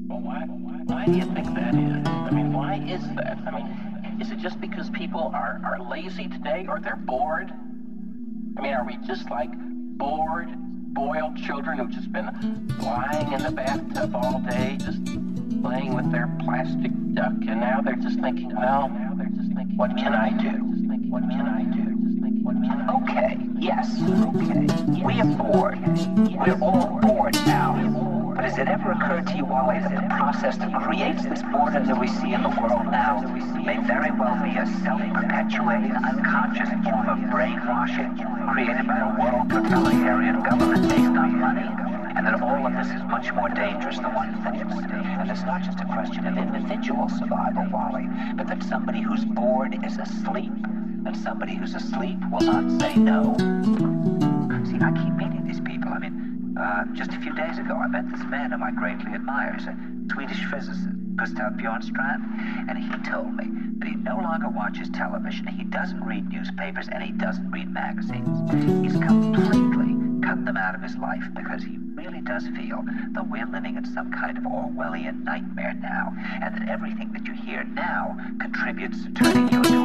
Well, why do you think that is? I mean, why is that? I mean, is it just because people are lazy today or they're bored? I mean, are we just like bored, boiled children who've just been lying in the bathtub all day, just playing with their plastic duck, and now they're just thinking, well, what can I do? What can I do? Okay, yes, okay. We are bored. We're all bored now. But has it ever occurred to you, Wally, that the process that creates this boredom that we see in the world now may very well be a self-perpetuating, unconscious form of brainwashing created by a world totalitarian government based on money? And that all of this is much more dangerous than one thinks. And it's not just a question of individual survival, Wally, but that somebody who's bored is asleep. And somebody who's asleep will not say no. See, I keep meeting these people. I mean, just a few days ago, I met this man whom I greatly admire. He's a Swedish physicist, Gustav Bjornstrand, and he told me that he no longer watches television, he doesn't read newspapers, and he doesn't read magazines. He's completely cut them out of his life because he really does feel that we're living in some kind of Orwellian nightmare now, and that everything that you hear now contributes to turning you into